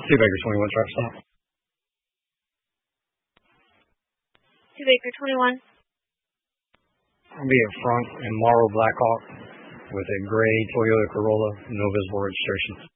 Baker 21, truck stop. Baker 21. I'll be in front in Morrow Blackhawk with a gray Toyota Corolla, no visible registration.